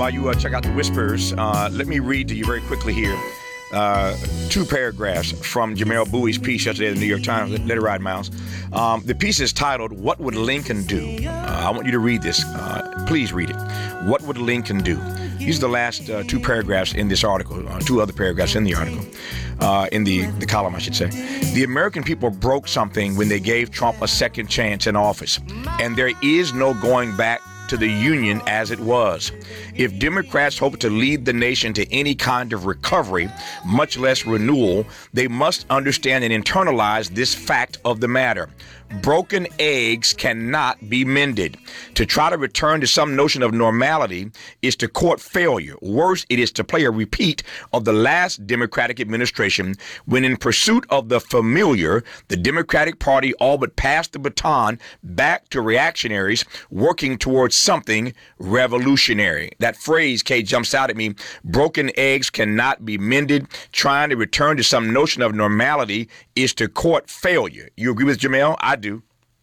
while you check out the whispers, let me read to you very quickly here 2 paragraphs from Jamelle Bouie's piece yesterday in the New York Times. Let it ride, Miles. The piece is titled, "What Would Lincoln Do?" I want you to read this. Please read it. What would Lincoln do? These are the last 2 paragraphs in this article, 2 other paragraphs in the article, in the column, I should say. The American people broke something when they gave Trump a second chance in office, and there is no going back to the Union as it was. If Democrats hope to lead the nation to any kind of recovery, much less renewal, they must understand and internalize this fact of the matter. Broken eggs cannot be mended. To try to return to some notion of normality is to court failure. Worse, it is to play a repeat of the last Democratic administration when, in pursuit of the familiar, the Democratic Party all but passed the baton back to reactionaries working towards something revolutionary. That phrase, Kay, jumps out at me. Broken eggs cannot be mended. Trying to return to some notion of normality is to court failure. You agree with Jamelle? I do.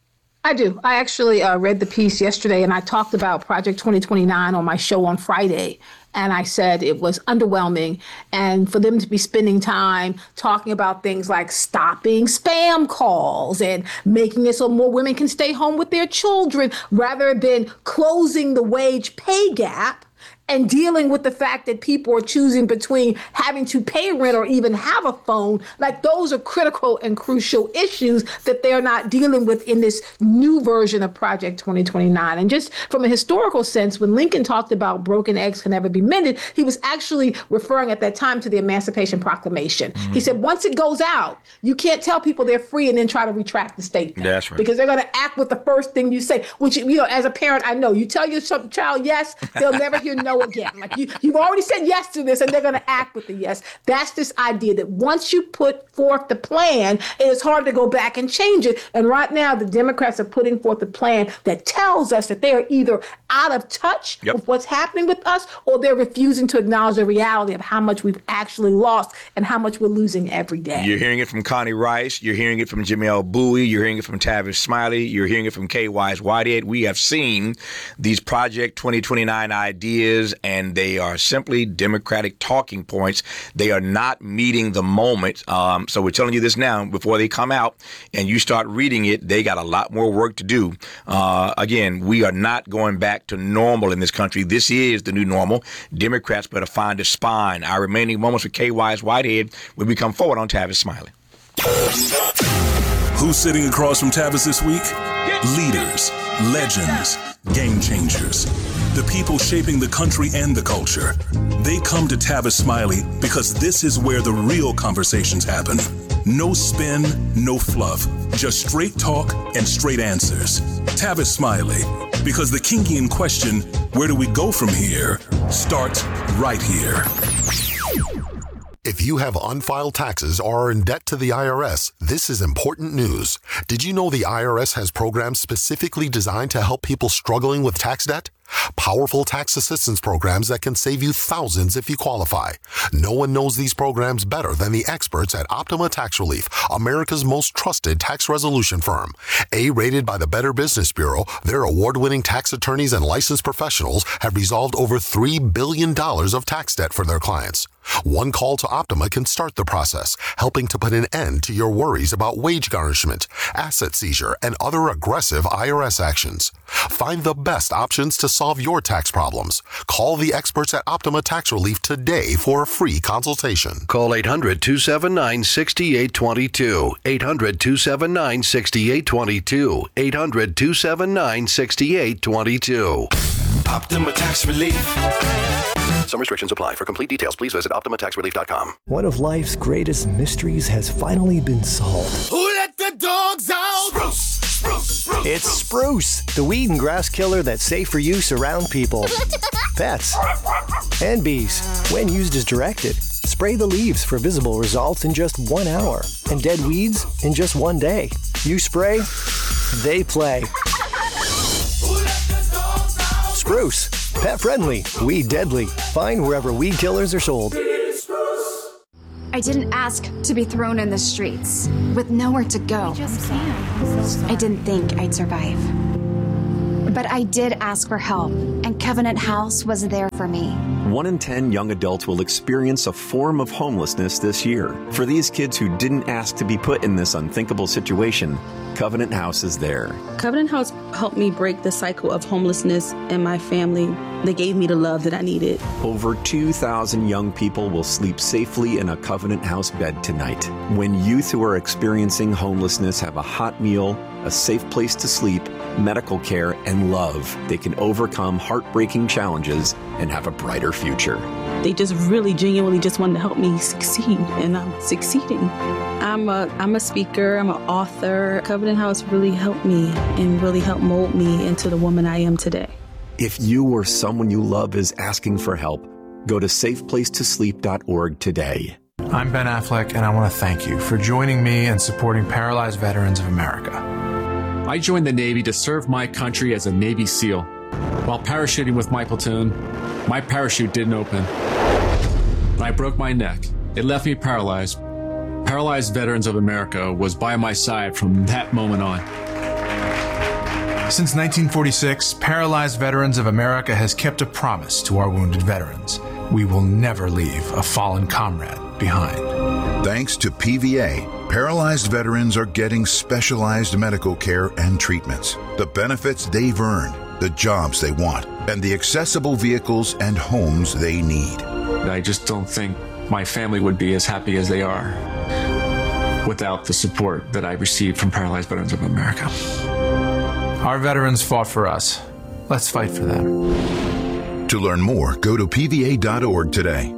I actually read the piece yesterday, and I talked about Project 2029 on my show on Friday. And I said it was underwhelming. And for them to be spending time talking about things like stopping spam calls and making it so more women can stay home with their children rather than closing the wage pay gap and dealing with the fact that people are choosing between having to pay rent or even have a phone, like those are critical and crucial issues that they're not dealing with in this new version of Project 2029. And just from a historical sense, when Lincoln talked about broken eggs can never be mended, he was actually referring at that time to the Emancipation Proclamation. Mm-hmm. He said, once it goes out, you can't tell people they're free and then try to retract the statement. That's right. Because they're going to act with the first thing you say, which, you know, as a parent, I know you tell your child yes, they'll never hear no again. Like you've already said yes to this and they're going to act with the yes. That's this idea that once you put forth the plan, it is hard to go back and change it. And right now, the Democrats are putting forth a plan that tells us that they are either out of touch with what's happening with us, or they're refusing to acknowledge the reality of how much we've actually lost and how much we're losing every day. You're hearing it from Connie Rice. You're hearing it from Jamelle Bouie. You're hearing it from Tavis Smiley. You're hearing it from Kay Wise Whitehead. We have seen these Project 2029 ideas, and they are simply Democratic talking points. They are not meeting the moment. So we're telling you this now before they come out and you start reading it. They got a lot more work to do. Again, we are not going back to normal in this country. This is the new normal. Democrats better find a spine. Our remaining moments with Kay Wise Whitehead when we come forward on Tavis Smiley. Who's sitting across from Tavis this week? Leaders, legends, game changers. The people shaping the country and the culture. They come to Tavis Smiley because this is where the real conversations happen. No spin, no fluff, just straight talk and straight answers. Tavis Smiley, because the Kinkian question, where do we go from here, starts right here. If you have unfiled taxes or are in debt to the IRS, this is important news. Did you know the IRS has programs specifically designed to help people struggling with tax debt? Powerful tax assistance programs that can save you thousands if you qualify. No one knows these programs better than the experts at Optima Tax Relief, America's most trusted tax resolution firm. A-rated by the Better Business Bureau, their award-winning tax attorneys and licensed professionals have resolved over $3 billion of tax debt for their clients. One call to Optima can start the process, helping to put an end to your worries about wage garnishment, asset seizure, and other aggressive IRS actions. Find the best options to solve your tax problems. Call the experts at Optima Tax Relief today for a free consultation. Call 800-279-6822. 800-279-6822. 800-279-6822. Optima Tax Relief. Some restrictions apply. For complete details, please visit OptimaTaxRelief.com. One of life's greatest mysteries has finally been solved. Who let the dogs out? Spruce, spruce, spruce. It's Spruce, the weed and grass killer that's safe for use around people, pets, and bees. When used as directed, spray the leaves for visible results in just 1 hour and dead weeds in just 1 day. You spray, they play. Spruce, pet friendly, weed deadly. Find wherever weed killers are sold. I didn't ask to be thrown in the streets with nowhere to go. I didn't think I'd survive. But I did ask for help, and Covenant House was there for me. 1 in 10 young adults will experience a form of homelessness this year. For these kids who didn't ask to be put in this unthinkable situation, Covenant House is there. Covenant House helped me break the cycle of homelessness in my family. They gave me the love that I needed. Over 2,000 young people will sleep safely in a Covenant House bed tonight. When youth who are experiencing homelessness have a hot meal, a safe place to sleep, medical care, and love, they can overcome heartbreaking challenges and have a brighter future. They just really genuinely just wanted to help me succeed, and I'm succeeding. I'm a speaker, I'm an author. Covenant House really helped me and really helped mold me into the woman I am today. If you or someone you love is asking for help, go to safeplacetosleep.org today. I'm Ben Affleck, and I want to thank you for joining me and supporting Paralyzed Veterans of America. I joined the Navy to serve my country as a Navy SEAL. While parachuting with my platoon, my parachute didn't open. I broke my neck. It left me paralyzed. Paralyzed Veterans of America was by my side from that moment on. Since 1946, Paralyzed Veterans of America has kept a promise to our wounded veterans. We will never leave a fallen comrade behind. Thanks to PVA, paralyzed veterans are getting specialized medical care and treatments, the benefits they've earned, the jobs they want, and the accessible vehicles and homes they need. I just don't think my family would be as happy as they are without the support that I received from Paralyzed Veterans of America. Our veterans fought for us. Let's fight for them. To learn more, go to PVA.org today.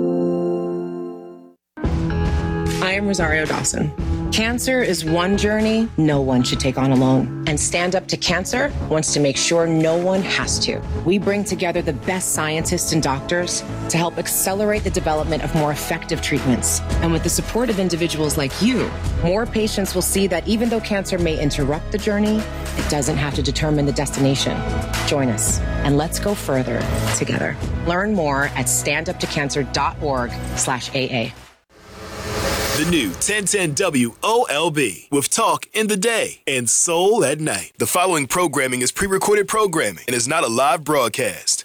I am Rosario Dawson. Cancer is one journey no one should take on alone. And Stand Up to Cancer wants to make sure no one has to. We bring together the best scientists and doctors to help accelerate the development of more effective treatments. And with the support of individuals like you, more patients will see that even though cancer may interrupt the journey, it doesn't have to determine the destination. Join us and let's go further together. Learn more at standuptocancer.org/AA. The new 1010 WOLB with Talk in the day and Soul at night. The following programming is pre-recorded programming and is not a live broadcast.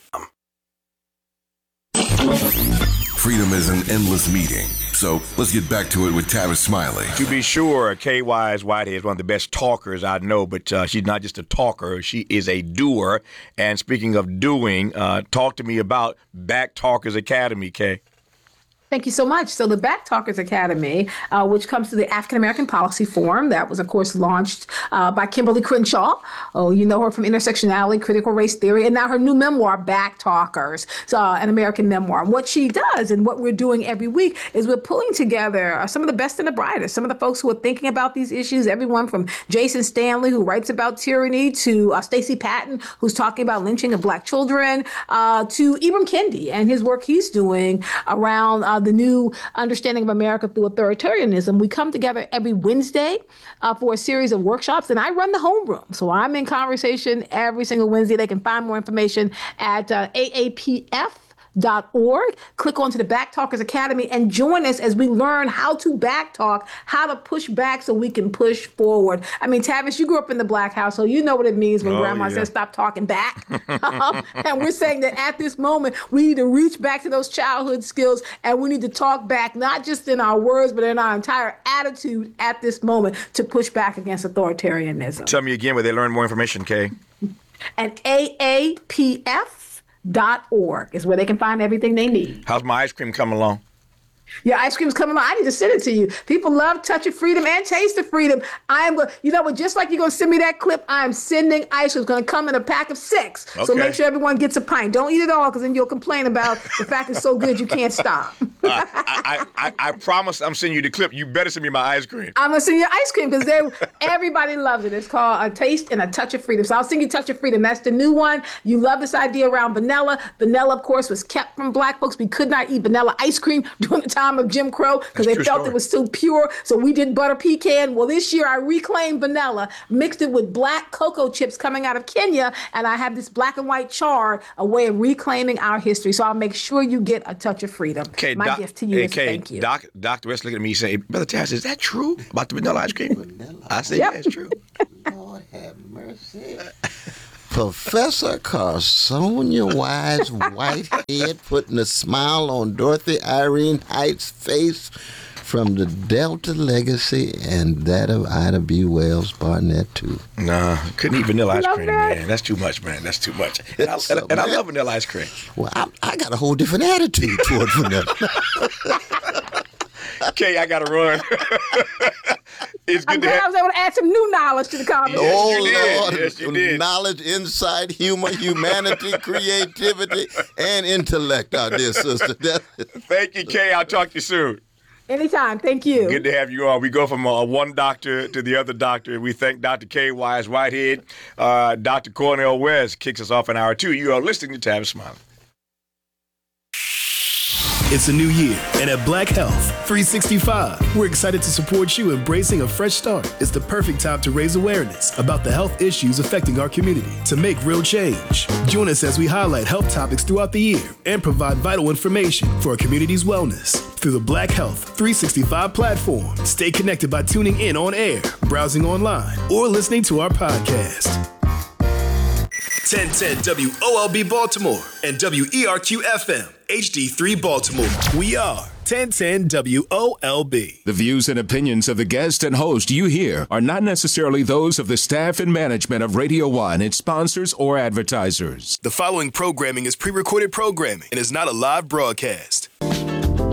Freedom is an endless meeting. So let's get back to it with Tavis Smiley. To be sure, Kay Wise Whitehead is one of the best talkers I know, but she's not just a talker. She is a doer. And speaking of doing, talk to me about Back Talkers Academy, Kay. Thank you so much. So the Back Talkers Academy, which comes to the African American Policy Forum, that was, of course, launched by Kimberly Crenshaw. Oh, you know her from Intersectionality, Critical Race Theory, and now her new memoir, Back Talkers, an American memoir. What she does and what we're doing every week is we're pulling together some of the best and the brightest, some of the folks who are thinking about these issues, everyone from Jason Stanley, who writes about tyranny, to Stacey Patton, who's talking about lynching of Black children, to Ibram Kendi and his work he's doing around the new understanding of America through authoritarianism. We come together every Wednesday for a series of workshops, and I run the homeroom. So I'm in conversation every single Wednesday. They can find more information at AAPF.org. Click onto the Back Talkers Academy and join us as we learn how to back talk, how to push back so we can push forward. I mean, Tavis, you grew up in the Black house, so you know what it means when grandma says stop talking back. And we're saying that at this moment, we need to reach back to those childhood skills and we need to talk back, not just in our words, but in our entire attitude at this moment to push back against authoritarianism. Tell me again where they learn more information, Kay. At AAPF.org is where they can find everything they need. How's my ice cream coming along? Your ice cream's coming on. I need to send it to you. People love Touch of Freedom and Taste of Freedom. Just like you're going to send me that clip, I'm sending ice cream. It's going to come in a pack of 6. Okay. So make sure everyone gets a pint. Don't eat it all, because then you'll complain about the fact it's so good you can't stop. I promise I'm sending you the clip. You better send me my ice cream. I'm going to send you ice cream because everybody loves it. It's called A Taste and a Touch of Freedom. So I'll send you Touch of Freedom. That's the new one. You love this idea around vanilla. Vanilla, of course, was kept from Black folks. We could not eat vanilla ice cream during the time of Jim Crow because they felt it was too pure. So we did butter pecan. Well, this year I reclaimed vanilla, mixed it with black cocoa chips coming out of Kenya, and I have this black and white char, a way of reclaiming our history. So I'll make sure you get a Touch of Freedom. My gift to you is thank you. Dr. West looked at me and said, Brother Taz, is that true about the vanilla ice cream? I said, yeah, it's true. Lord have mercy. Professor Carsonia Wise Whitehead putting a smile on Dorothy Irene Height's face from the Delta legacy and that of Ida B. Wells Barnett, too. Nah, couldn't eat vanilla ice cream, man. That's too much, man. That's too much. And I love vanilla ice cream. Well, I got a whole different attitude toward vanilla. Okay, I got to run. It's good I'm glad I was able to add some new knowledge to the conversation. Oh, Lord. Yes, you did. Knowledge, insight, humor, humanity, creativity, and intellect, our dear sister. Thank you, Kay. I'll talk to you soon. Anytime. Thank you. Good to have you on. We go from one doctor to the other doctor. We thank Dr. Kay Wise Whitehead. Dr. Cornel West kicks us off in hour 2. You are listening to Tavis Smiley. It's a new year, and at Black Health 365, we're excited to support you embracing a fresh start. It's the perfect time to raise awareness about the health issues affecting our community to make real change. Join us as we highlight health topics throughout the year and provide vital information for our community's wellness through the Black Health 365 platform. Stay connected by tuning in on air, browsing online, or listening to our podcast. 1010 WOLB Baltimore and WERQ-FM HD3 Baltimore. We are 1010 WOLB. The views and opinions of the guest and host you hear are not necessarily those of the staff and management of Radio 1, its sponsors, or advertisers. The following programming is pre-recorded programming and is not a live broadcast.